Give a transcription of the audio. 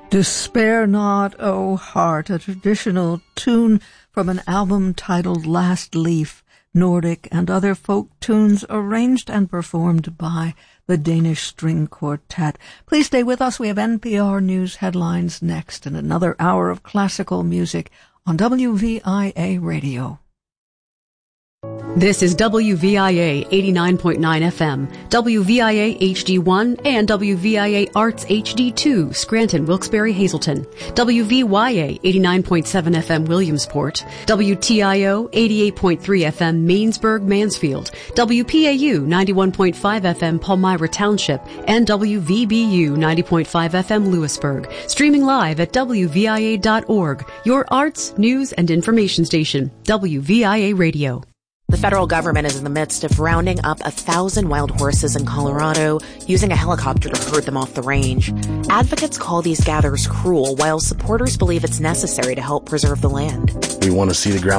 Despair Not, O Heart, a traditional tune from an album titled Last Leaf, Nordic and other folk tunes arranged and performed by the Danish String Quartet. Please stay with us. We have NPR News headlines next and another hour of classical music on WVIA Radio. This is WVIA 89.9 FM, WVIA HD1, and WVIA Arts HD2, Scranton, Wilkes-Barre, Hazleton, WVYA 89.7 FM, Williamsport, WTIO 88.3 FM, Mainsburg, Mansfield, WPAU 91.5 FM, Palmyra Township, and WVBU 90.5 FM, Lewisburg. Streaming live at WVIA.org, your arts, news, and information station, WVIA Radio. The federal government is in the midst of rounding up 1,000 wild horses in Colorado, using a helicopter to herd them off the range. Advocates call these gatherers cruel, while supporters believe it's necessary to help preserve the land. We want to see the ground